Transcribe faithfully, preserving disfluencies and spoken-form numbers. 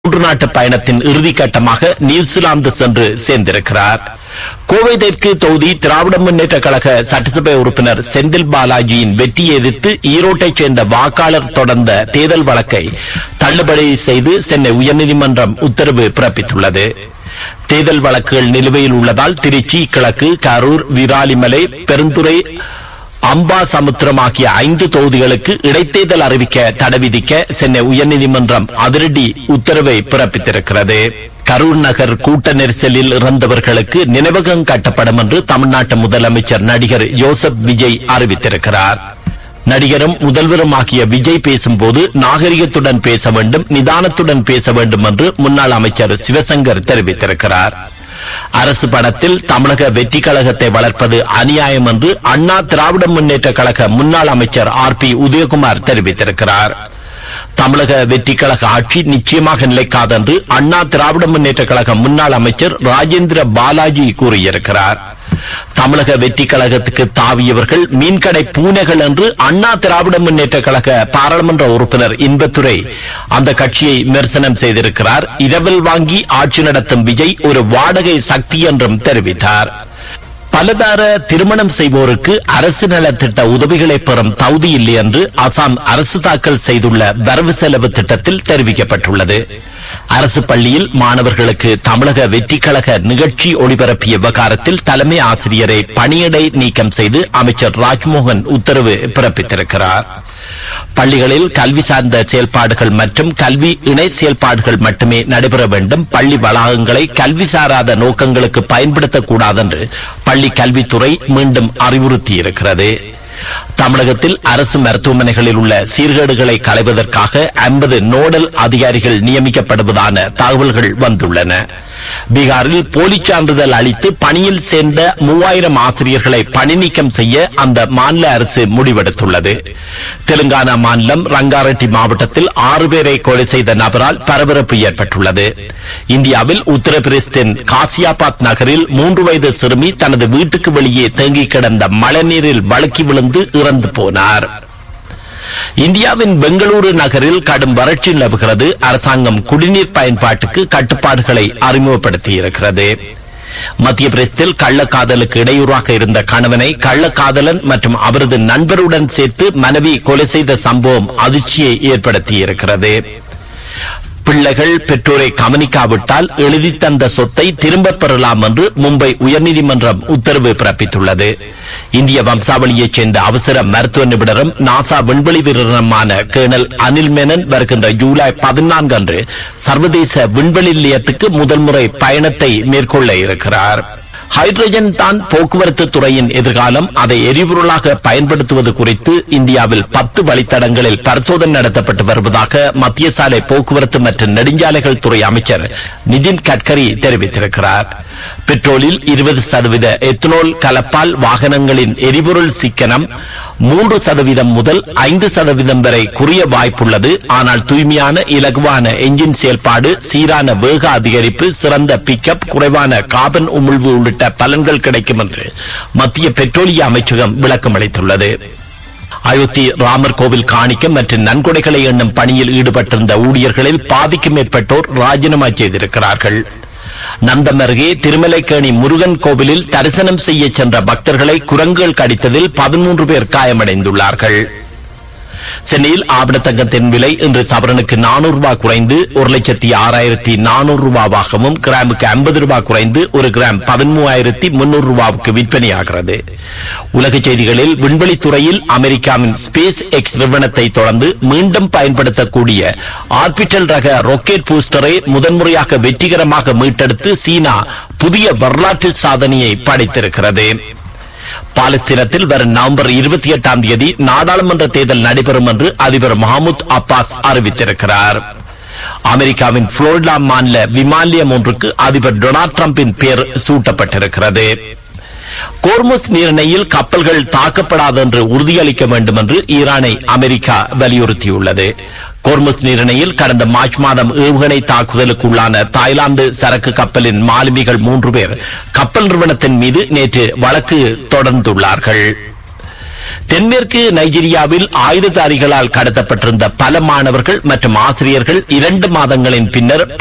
மூன்று நாட்டு பயணத்தின் இறுதிக்கட்டமாக நியூசிலாந்து சென்று சேர்ந்திருக்கிறார். கோவை தெற்கு தொகுதி திராவிட முன்னேற்ற கழக சட்டசபை உறுப்பினர் செந்தில் பாலாஜியின் வெற்றியை எதிர்த்து ஈரோட்டைச் சேர்ந்த வாக்காளர் தொடர்ந்த தேர்தல் வழக்கை தள்ளுபடி செய்து சென்னை உயர்நீதிமன்றம் உத்தரவு பிறப்பித்துள்ளது. தேர்தல் வழக்குகள் நிலுவையில் உள்ளதால் திருச்சி கிழக்கு, கரூர், விராலிமலை, பெருந்துறை, அம்பாசமுத்திரம் ஆகிய ஐந்து தொகுதிகளுக்கு இடைத்தேர்தல் அறிவிக்க தடை விதிக்க சென்னை உயர்நீதிமன்றம் அதிரடி உத்தரவை பிறப்பித்திருக்கிறது. கரூர் நகர் கூட்ட நெரிசலில் இறந்தவர்களுக்கு நினைவகம் கட்டப்படும் என்று தமிழ்நாட்டு முதலமைச்சர் நடிகர் ஜோசப் விஜய் அறிவித்திருக்கிறார். நடிகரும் முதல்வரும் ஆகிய விஜய் பேசும்போது நாகரிகத்துடன் பேச வேண்டும், நிதானத்துடன் பேச வேண்டும் என்று முன்னாள் அமைச்சர் சிவசங்கர் தெரிவித்திருக்கிறார். அரசு பணத்தில் தமிழக வெற்றி கழகத்தை வளர்ப்பது அநியாயம் என்று அண்ணா திராவிட முன்னேற்ற கழக முன்னாள் அமைச்சர் ஆர் பி உதயகுமார் தெரிவித்திருக்கிறார். தமிழக வெற்றி கழக ஆட்சி நிச்சயமாக நிலைக்காது என்று அண்ணா திராவிட முன்னேற்ற கழக முன்னாள் அமைச்சர் ராஜேந்திர பாலாஜி கூறியிருக்கிறார். தமிழக வெற்றி கழகத்துக்கு தாவியவர்கள் மீன்கடை பூனைகள் என்று அண்ணா திராவிட முன்னேற்ற கழக பாராளுமன்ற உறுப்பினர் இன்பத்துரை அந்த கட்சியை விமர்சனம் செய்திருக்கிறார். இரவல் வாங்கி ஆட்சி நடத்தும் விஜய் ஒரு வாடகை சக்தி என்றும் தெரிவித்தார். பலதார திருமணம் செய்வோருக்கு அரசு நலத்திட்ட உதவிகளை பெறும் தகுதி இல்லை என்று அசாம் அரசு தாக்கல் செய்துள்ள வரவு செலவு திட்டத்தில் தெரிவிக்கப்பட்டுள்ளது. அரசு பள்ளியில் மாணவர்களுக்கு தமிழக வெற்றி கழக நிகழ்ச்சி ஒளிபரப்பிய விவகாரத்தில் தலைமை ஆசிரியரை பணியிடை நீக்கம் செய்து அமைச்சர் ராஜ்மோகன் உத்தரவு பிறப்பித்திருக்கிறார். பள்ளிகளில் கல்வி சார்ந்த செயல்பாடுகள் மற்றும் கல்வி இணை செயல்பாடுகள் மட்டுமே நடைபெற வேண்டும். பள்ளி வளாகங்களை கல்வி சாராத நோக்கங்களுக்கு பயன்படுத்தக்கூடாது என்று பள்ளி கல்வித்துறை மீண்டும் அறிவுறுத்தியிருக்கிறது. தமிழகத்தில் அரசு மருத்துவமனைகளில் உள்ள சீர்கேடுகளை களைவதற்காக ஐம்பது நோடல் அதிகாரிகள் நியமிக்கப்படுவதான தகவல்கள் வந்துள்ளன. பீகாரில் போலி சான்றிதழ் அளித்து பணியில் சேர்ந்த மூவாயிரம் ஆசிரியர்களை பணி நீக்கம் செய்ய அந்த மாநில அரசு முடிவெடுத்துள்ளது. தெலுங்கானா மாநிலம் ரங்காரெட்டி மாவட்டத்தில் ஆறு பேரை கொலை செய்த நபரால் பரபரப்பு ஏற்பட்டுள்ளது. இந்தியாவில் உத்தரப்பிரதேசத்தின் காசியாபாத் நகரில் மூன்று வயது சிறுமி தனது வீட்டுக்கு வெளியே தேங்கி கிடந்த மழைநீரில் வழுக்கி விழுந்து இறந்து போனார். இந்தியாவின் பெங்களூரு நகரில் கடும் வறட்சி நிலவுகிறது. அரசாங்கம் குடிநீர் பயன்பாட்டுக்கு கட்டுப்பாடுகளை அறிமுகப்படுத்தியிருக்கிறது. மத்திய பிரதேசத்தில் கள்ளக்காதலுக்கு இடையூறாக இருந்த கணவனை கள்ளக்காதலன் மற்றும் அவரது நண்பருடன் சேர்த்து மனைவி கொலை செய்த சம்பவம் அதிர்ச்சியை ஏற்படுத்தியிருக்கிறது. பிள்ளைகள் பெற்றோரை கவனிக்காவிட்டால் எழுதி தந்த சொத்தை திரும்பப் பெறலாம் என்று மும்பை உயர்நீதிமன்றம் உத்தரவு பிறப்பித்துள்ளது. இந்திய வம்சாவளியைச் சேர்ந்த அவசர மருத்துவ நிபுணரும் நாசா விண்வெளி வீரருமான கேர்னல் அனில் மேனன் வருகின்ற ஜூலை பதினான்கு அன்று சர்வதேச விண்வெளி நிலையத்துக்கு முதல் முறை பயணத்தை மேற்கொள்ள இருக்கிறார். ஹைட்ரஜன் தான் போக்குவரத்து துறையின் எதிர்காலம். அதை எரிபொருளாக பயன்படுத்துவது குறித்து இந்தியாவில் பத்து வழித்தடங்களில் பரிசோதனை நடத்தப்பட்டு வருவதாக மத்திய சாலை போக்குவரத்து மற்றும் நெடுஞ்சாலைகள் துறை அமைச்சர் நிதின் கட்கரி தெரிவித்திருக்கிறார். பெட்ரோலில் இருபது சதவீத எத்தனால் கலப்பால் வாகனங்களின் எரிபொருள் சிக்கனம் மூன்று சதவீதம் முதல் ஐந்து சதவீதம் வரை குறைய வாய்ப்புள்ளது. ஆனால் தூய்மையான இலகுவான என்ஜின் செயல்பாடு, சீரான வேக அதிகரிப்பு, சிறந்த பிக்கப், குறைவான கார்பன் உமிழ்வு உள்ளிட்ட பலன்கள் கிடைக்கும் என்று மத்திய பெட்ரோலிய அமைச்சகம் விளக்கம் அளித்துள்ளது. அயோத்தி ராமர் கோவில் காணிக்கம் மற்றும் நன்கொடைகளை எண்ணும் பணியில் ஈடுபட்டிருந்த ஊழியர்களில் பாதிக்கும் மேற்பட்டோர் ராஜினாமா செய்திருக்கிறார்கள். நந்தம் அருகே திருமலைக்கேணி முருகன் கோவிலில் தரிசனம் செய்ய சென்ற பக்தர்களை குரங்குகள் கடித்ததில் பதிமூன்று பேர் காயமடைந்துள்ளார்கள். சென்னையில் ஆபண தங்கத்தின் விலை இன்று சவரனுக்கு நானூறு ரூபாய் குறைந்து ஒரு லட்சத்தி ஆறாயிரத்தி நானூறு ரூபாவாகவும், கிராமுக்கு ஐம்பது ரூபாய் குறைந்து ஒரு கிராம் பதிமூவாயிரத்தி முன்னூறு ரூபாவுக்கு விற்பனையாகிறது. உலக செய்திகளில் விண்வெளித்துறையில் அமெரிக்காவின் ஸ்பேஸ் எக்ஸ் நிறுவனத்தை தொடர்ந்து மீண்டும் பயன்படுத்தக்கூடிய ஆர்பிட்டல் ரக ராக்கெட் பூஸ்டரை முதன்முறையாக வெற்றிகரமாக மீட்டெடுத்து சீனா புதிய வரலாற்று சாதனையை படைத்திருக்கிறது. பாலஸ்தீனத்தில் வரும் நவம்பர் இருபத்தி எட்டாம் தேதி நாடாளுமன்ற தேர்தல் நடைபெறும் என்று அதிபர் மஹமூத் அப்பாஸ் அறிவித்திருக்கிறார். அமெரிக்காவின் புளோரிடா மாநில விமான நிலையம் ஒன்றுக்கு அதிபர் டொனால்டு டிரம்பின் பெயர் சூட்டப்பட்டிருக்கிறது. கோர்முஸ் நீரிணையில் கப்பல்கள் தாக்கப்படாது என்று உறுதியளிக்க வேண்டும் என்று ஈரானை அமெரிக்கா வலியுறுத்தியுள்ளது. கோர்முஸ் நீரிணையில் கடந்த மார்ச் மாதம் ஏவுகணை தாக்குதலுக்கு உள்ளான தாய்லாந்து சரக்கு கப்பலின் மாலுமிகள் மூன்று பேர் கப்பல் நிறுவனத்தின் மீது நேற்று வழக்கு தொடர்ந்துள்ளார்கள். தென்மேற்கு நைஜீரியாவில் ஆயுததாரிகளால் கடத்தப்பட்டிருந்த பல மாணவர்கள் மற்றும் ஆசிரியர்கள் இரண்டு மாதங்களின் பின்னர்